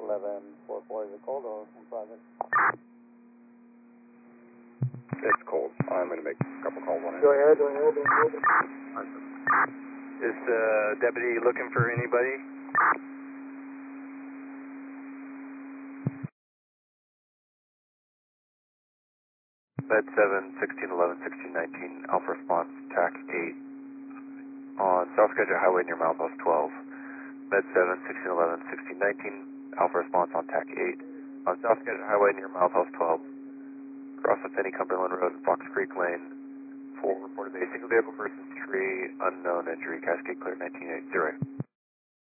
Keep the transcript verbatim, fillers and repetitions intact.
eleven four four, is it cold or from private? It's cold. I'm going to make a couple calls on it. Go ahead, go ahead, go ahead. Is the deputy looking for anybody? Med seven, sixteen eleven, sixteen nineteen, Alpha response, T A C eight on South Skagit Highway near milepost twelve. Med seven, sixteen eleven, sixteen nineteen, Alpha response on T A C eight on South Skagit Highway near milepost twelve. Cross the Penny Cumberland Road, Fox Creek Lane. For reported a single vehicle person, tree, unknown injury, Cascade Clear nineteen eighty.